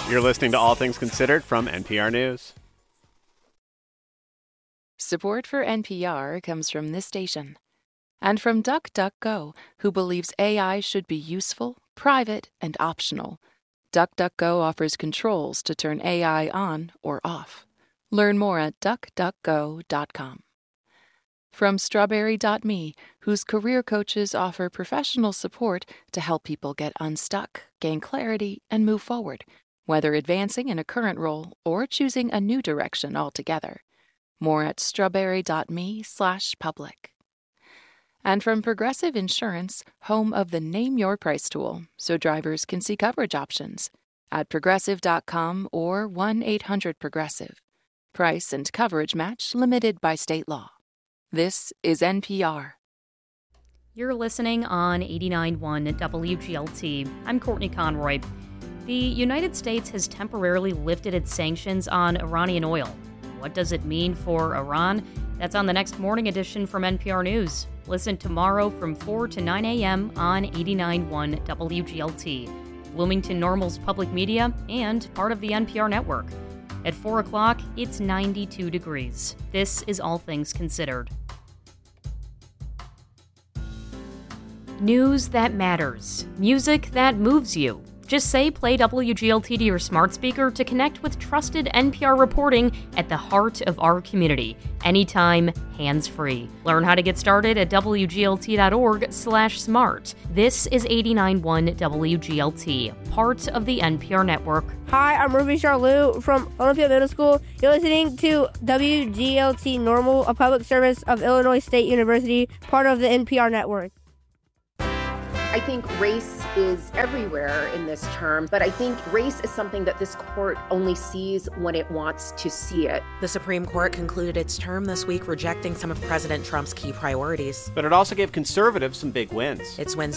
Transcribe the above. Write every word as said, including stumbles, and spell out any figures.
You're listening to All Things Considered from N P R News. Support for N P R comes from this station and from DuckDuckGo, who believes A I should be useful, private, and optional. DuckDuckGo offers controls to turn A I on or off. Learn more at duck duck go dot com. From Strawberry dot me, whose career coaches offer professional support to help people get unstuck, gain clarity, and move forward, whether advancing in a current role or choosing a new direction altogether. More at strawberry dot me slash public. And from Progressive Insurance, home of the Name Your Price tool, so drivers can see coverage options at progressive dot com or one eight hundred progressive. Price and coverage match limited by state law. This is N P R. You're listening on eighty-nine point one W G L T. I'm Courtney Conroy. The United States has temporarily lifted its sanctions on Iranian oil. What does it mean for Iran? That's on the next morning edition from N P R News. Listen tomorrow from four to nine a.m. on eighty-nine point one W G L T, Bloomington Normal's public media and part of the N P R network. At four o'clock, it's ninety-two degrees. This is All Things Considered. News that matters. Music that moves you. Just say play W G L T to your smart speaker to connect with trusted N P R reporting at the heart of our community. Anytime, hands-free. Learn how to get started at W G L T dot org slash smart. This is eighty-nine point one W G L T, part of the N P R network. Hi, I'm Ruby Charlou from Olympia Middle School. You're listening to W G L T Normal, a public service of Illinois State University, part of the N P R network. I think race is everywhere in this term, but I think race is something that this court only sees when it wants to see it. The Supreme Court concluded its term this week, rejecting some of President Trump's key priorities. But it also gave conservatives some big wins. Its wins